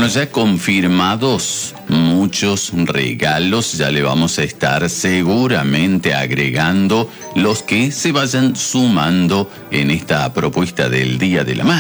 Bueno, ya confirmados muchos regalos, ya le vamos a estar seguramente agregando los que se vayan sumando en esta propuesta del Día de la Madre.